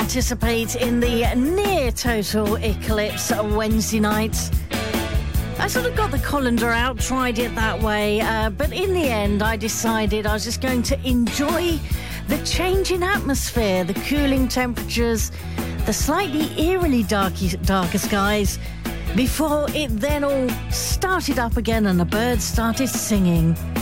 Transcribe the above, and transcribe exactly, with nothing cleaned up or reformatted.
participate in the near total eclipse on Wednesday night. I sort of got the colander out, tried it that way, uh, but in the end I decided I was just going to enjoy the change in atmosphere, the cooling temperatures, the slightly eerily darky, darker skies, before it then all started up again and the birds started singing.